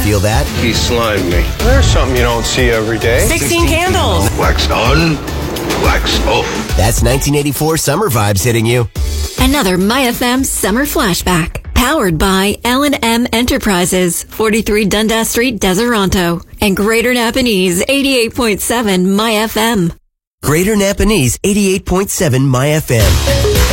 Feel that? He slimed me. There's something you don't see every day. 16 candles. Wax on, wax off. That's 1984 summer vibes hitting you. Another MyFM summer flashback. Powered by L&M Enterprises, 43 Dundas Street, Deseronto. And Greater Napanese, 88.7 MyFM. Greater Napanese, 88.7 MyFM.